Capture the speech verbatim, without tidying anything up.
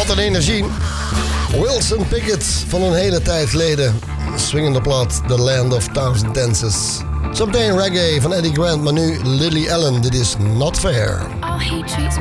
Wat een energie. Wilson Pickett van een hele tijd geleden. Swingende plaat, The Land of Thousand Dances. Zometeen reggae van Eddie Grant, maar nu Lily Allen. Dit is Not Fair. Oh, he treats